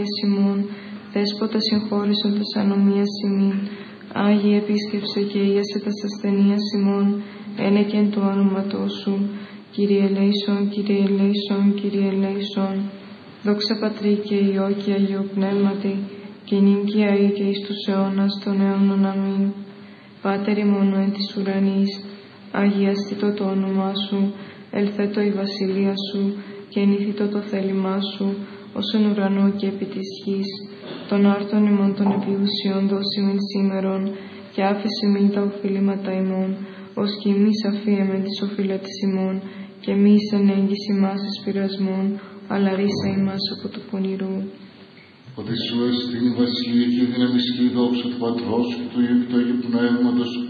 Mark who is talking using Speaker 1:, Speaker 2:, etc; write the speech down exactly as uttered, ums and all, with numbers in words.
Speaker 1: Σιμών, Δέσποτα συγχώρησον τας ανομίας ημίν, Άγιε επίσκεψε και ίασε τας ασθενείας ημών, ένεκεν του όνοματός σου, Κύριε ελέησον, Κύριε ελέησον, Κύριε ελέησον. Δόξα Πατρί και Υιό και Αγίο Πνεύματι, και νυν και αεί και εις τους αιώνας των αιώνων. Αμήν. Πάτερ ημών εν της ουρανής, αγιαστήτω το όνομά σου, ελθέτω η βασιλεία σου, και ενήθητο το θέλημά σου, ως εν ουρανό και επί της γης. Των άρτων ημών των επιουσιών δώσιμην σήμερον, και άφησε μην τα οφείληματα ημών, ως και εμείς αφίεμεν τις οφείλετες ημών, και μη εις ενέγγις ημάς εις πειρασμών, αλλά ρίσα ημάς από του πονηρού.
Speaker 2: Ότι σου εστίν η βασιλεία και η δύναμις και η δόξα του Πατρός και του Υιού και του Αγίου Πνεύματος,